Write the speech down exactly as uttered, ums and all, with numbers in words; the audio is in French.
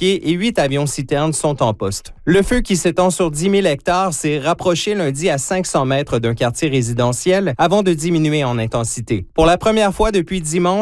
pompiers et huit avions-citernes sont en poste. Le feu qui s'étend sur dix mille hectares s'est rapproché lundi à cinq cents mètres d'un quartier résidentiel avant de diminuer en intensité. Pour la première fois depuis dimanche,